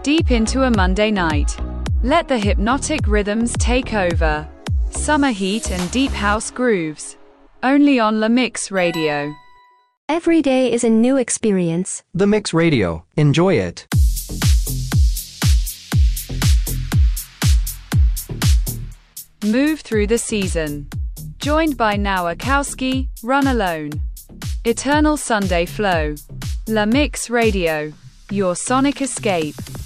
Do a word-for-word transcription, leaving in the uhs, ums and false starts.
deep into a Monday night. Let the hypnotic rhythms take over. Summer heat and deep house grooves. Only on La Mix Radio. Every day is a new experience. The Mix Radio. Enjoy it. Move through the season. Joined by Nowakowski, Run Alone. Eternal Sunday Flow. La Mix Radio. Your sonic escape.